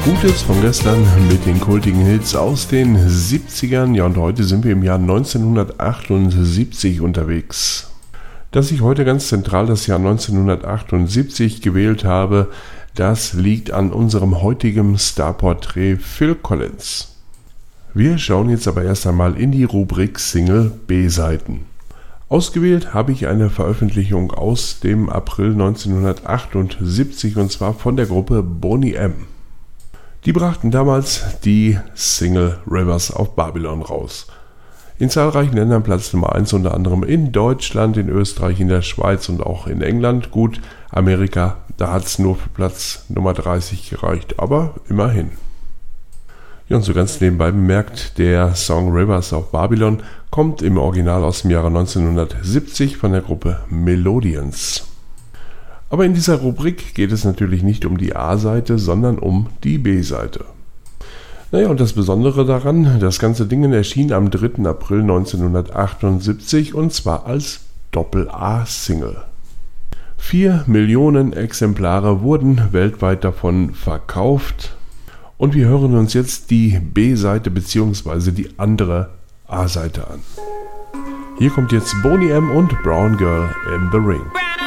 Gutes von gestern mit den kultigen Hits aus den 70ern. Ja, und heute sind wir im Jahr 1978 unterwegs. Dass ich heute ganz zentral das Jahr 1978 gewählt habe, das liegt an unserem heutigen Starporträt Phil Collins. Wir schauen jetzt aber erst einmal in die Rubrik Single B-Seiten. Ausgewählt habe ich eine Veröffentlichung aus dem April 1978 und zwar von der Gruppe Boney M. Die brachten damals die Single Rivers of Babylon raus. In zahlreichen Ländern Platz Nummer 1, unter anderem in Deutschland, in Österreich, in der Schweiz und auch in England. Gut, Amerika, da hat es nur für Platz Nummer 30 gereicht, aber immerhin. Ja, und so ganz nebenbei bemerkt, der Song Rivers of Babylon kommt im Original aus dem Jahre 1970 von der Gruppe Melodians. Aber in dieser Rubrik geht es natürlich nicht um die A-Seite, sondern um die B-Seite. Naja, und das Besondere daran, das ganze Ding erschien am 3. April 1978 und zwar als Doppel-A-Single. 4 Millionen Exemplare wurden weltweit davon verkauft und wir hören uns jetzt die B-Seite bzw. die andere A-Seite an. Hier kommt jetzt Boney M. und Brown Girl in the Ring.